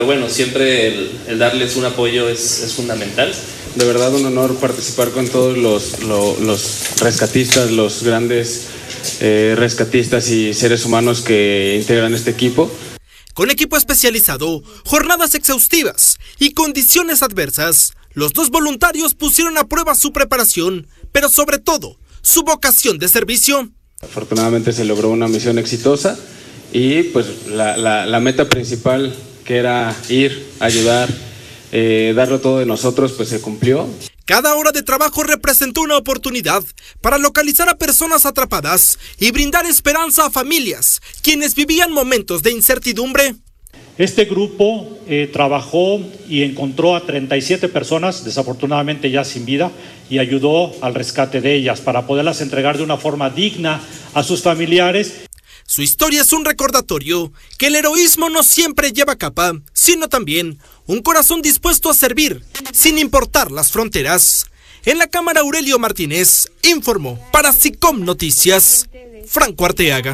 Bueno, siempre el darles un apoyo es fundamental. De verdad un honor participar con todos los rescatistas, los grandes rescatistas y seres humanos que integran este equipo. Con equipo especializado, jornadas exhaustivas y condiciones adversas, los dos voluntarios pusieron a prueba su preparación, pero sobre todo, su vocación de servicio. Afortunadamente se logró una misión exitosa y pues la meta principal, que era ir, ayudar, darlo todo de nosotros, pues se cumplió. Cada hora de trabajo representó una oportunidad para localizar a personas atrapadas y brindar esperanza a familias, quienes vivían momentos de incertidumbre. Este grupo trabajó y encontró a 37 personas, desafortunadamente ya sin vida, y ayudó al rescate de ellas para poderlas entregar de una forma digna a sus familiares. Su historia es un recordatorio que el heroísmo no siempre lleva capa, sino también un corazón dispuesto a servir, sin importar las fronteras. En la cámara, Aurelio Martínez informó para SICOM Noticias, Franco Arteaga.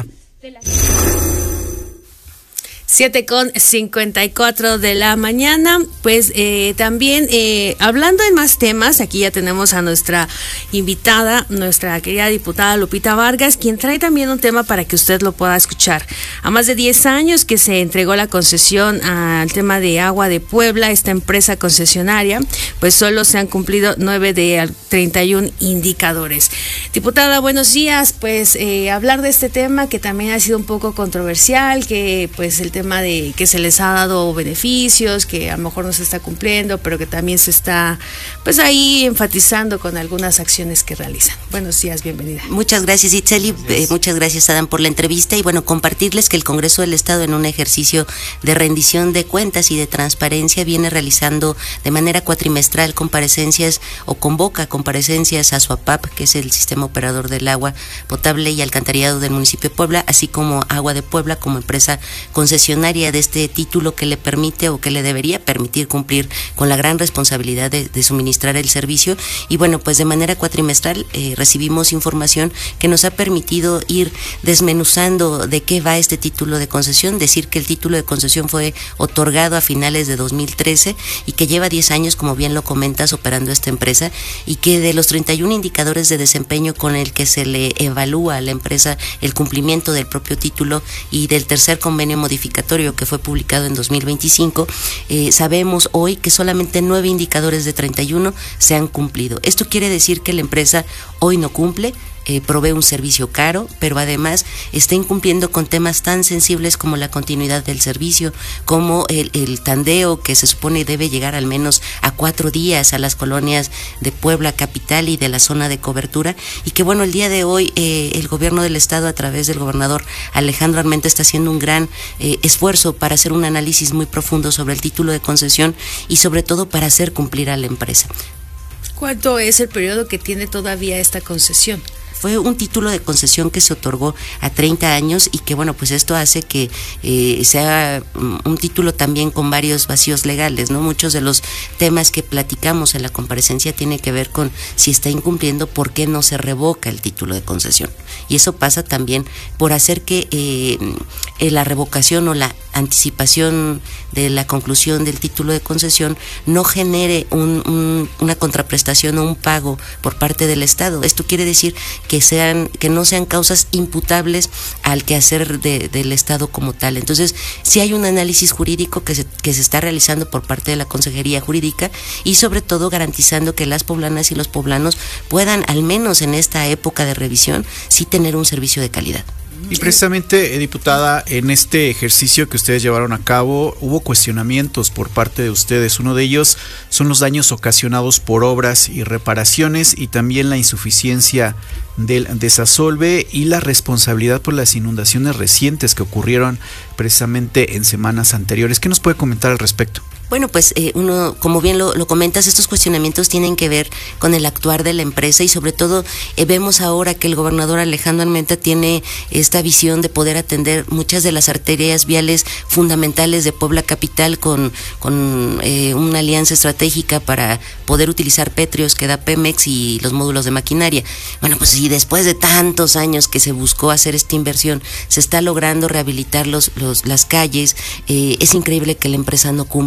7:54 de la mañana, pues también hablando en más temas, aquí ya tenemos a nuestra invitada, nuestra querida diputada Lupita Vargas, quien trae también un tema para que usted lo pueda escuchar. A más de 10 años que se entregó la concesión al tema de Agua de Puebla, esta empresa concesionaria, pues solo se han cumplido 9 de 31 indicadores. Diputada, buenos días, pues hablar de este tema que también ha sido un poco controversial, que pues el tema de que se les ha dado beneficios, que a lo mejor no se está cumpliendo, pero que también se está pues ahí enfatizando con algunas acciones que realizan. Buenos días, bienvenida. Muchas gracias, Itzeli, muchas gracias, Adán, por la entrevista, y bueno, compartirles que el Congreso del Estado, en un ejercicio de rendición de cuentas y de transparencia, viene realizando de manera cuatrimestral comparecencias o convoca comparecencias a SUAPAP, que es el Sistema Operador del Agua Potable y Alcantarillado del municipio de Puebla, así como Agua de Puebla como empresa concesionaria de este título que le permite o que le debería permitir cumplir con la gran responsabilidad de suministrar el servicio. Y bueno, pues de manera cuatrimestral recibimos información que nos ha permitido ir desmenuzando de qué va este título de concesión, decir que el título de concesión fue otorgado a finales de 2013 y que lleva 10 años, como bien lo comentas, operando esta empresa, y que de los 31 indicadores de desempeño con el que se le evalúa a la empresa el cumplimiento del propio título y del tercer convenio modificatorio que fue publicado en 2025, sabemos hoy que solamente 9 indicadores de 31 se han cumplido. Esto quiere decir que la empresa hoy no cumple, provee un servicio caro, pero además está incumpliendo con temas tan sensibles como la continuidad del servicio, como el tandeo, que se supone debe llegar al menos a 4 días a las colonias de Puebla capital y de la zona de cobertura, y que bueno, el día de hoy el gobierno del estado, a través del gobernador Alejandro Armenta, está haciendo un gran esfuerzo para hacer un análisis muy profundo sobre el título de concesión y sobre todo para hacer cumplir a la empresa. ¿Cuánto es el periodo que tiene todavía esta concesión? Fue un título de concesión que se otorgó a 30 años y que bueno, pues esto hace que sea un título también con varios vacíos legales, ¿no? Muchos de los temas que platicamos en la comparecencia tienen que ver con si está incumpliendo, por qué no se revoca el título de concesión. Y eso pasa también por hacer que la revocación o la anticipación de la conclusión del título de concesión no genere una contraprestación o un pago por parte del Estado. Esto quiere decir que no sean causas imputables al quehacer del Estado como tal. Entonces, sí hay un análisis jurídico que se está realizando por parte de la Consejería Jurídica y sobre todo garantizando que las poblanas y los poblanos puedan, al menos en esta época de revisión, sí tener un servicio de calidad. Y precisamente, diputada, en este ejercicio que ustedes llevaron a cabo, hubo cuestionamientos por parte de ustedes. Uno de ellos son los daños ocasionados por obras y reparaciones y también la insuficiencia del desasolve y la responsabilidad por las inundaciones recientes que ocurrieron precisamente en semanas anteriores. ¿Qué nos puede comentar al respecto? Bueno, pues uno, como bien lo comentas, estos cuestionamientos tienen que ver con el actuar de la empresa y sobre todo vemos ahora que el gobernador Alejandro Armenta tiene esta visión de poder atender muchas de las arterias viales fundamentales de Puebla capital con una alianza estratégica para poder utilizar Pétreos que da Pemex y los módulos de maquinaria. Bueno, pues si después de tantos años que se buscó hacer esta inversión, se está logrando rehabilitar las calles, es increíble que la empresa no cumpla